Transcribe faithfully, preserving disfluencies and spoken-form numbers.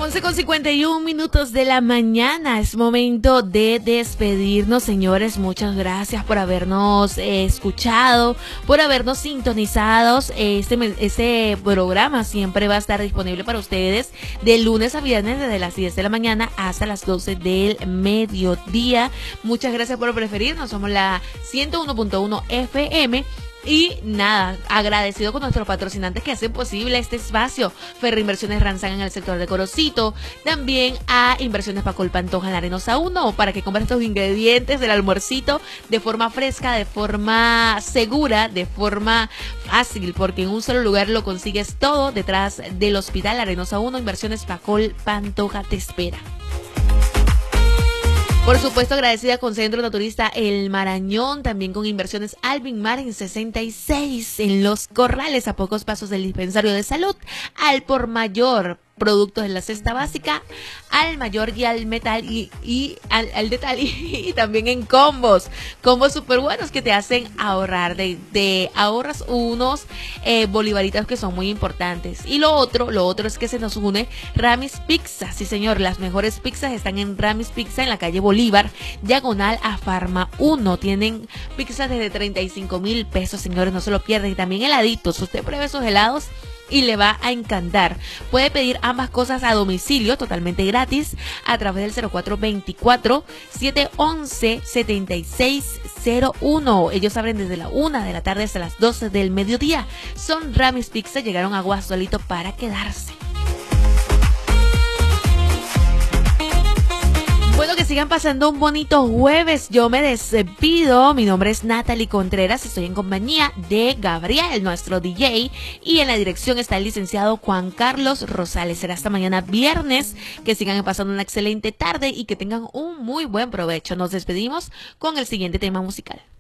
once con cincuenta y un minutos de la mañana. Es momento de despedirnos, señores. Muchas gracias por habernos eh, escuchado, por habernos sintonizado. Este, este programa siempre va a estar disponible para ustedes de lunes a viernes desde las diez de la mañana hasta las doce del mediodía. Muchas gracias por preferirnos. Somos la ciento uno punto uno F M. Y nada, agradecido con nuestros patrocinantes que hacen posible este espacio. Ferreinversiones Ranzan en el sector de Corocito. También a Inversiones Pacol Pantoja en Arenosa uno, para que compres estos ingredientes del almuercito de forma fresca, de forma segura, de forma fácil, porque en un solo lugar lo consigues todo detrás del Hospital Arenosa uno. Inversiones Pacol Pantoja te espera. Por supuesto, agradecida con Centro Naturista El Marañón, también con Inversiones Alvin Mar en sesenta y seis, en Los Corrales, a pocos pasos del dispensario de salud, al por mayor, productos de la cesta básica, al mayor y al metal y, y al, al detal y, y también en combos, combos súper buenos que te hacen ahorrar, de, de ahorras unos eh, bolivaritos que son muy importantes. Y lo otro, lo otro es que se nos une Ramis Pizza. Sí señor, las mejores pizzas están en Ramis Pizza en la calle Bolívar, diagonal a Farma uno. Tienen pizzas desde treinta y cinco mil pesos, señores, no se lo pierden. Y también heladitos, usted pruebe esos helados y le va a encantar. Puede pedir ambas cosas a domicilio totalmente gratis a través del cero cuatro veinticuatro, siete once, setenta y seis cero uno. Ellos abren desde la una de la tarde hasta las doce del mediodía. Son Ramis Pizza, llegaron a Guasolito para quedarse. Bueno, que sigan pasando un bonito jueves. Yo me despido. Mi nombre es Natalie Contreras. Estoy en compañía de Gabriel, nuestro D J. Y en la dirección está el licenciado Juan Carlos Rosales. Será hasta mañana viernes. Que sigan pasando una excelente tarde y que tengan un muy buen provecho. Nos despedimos con el siguiente tema musical.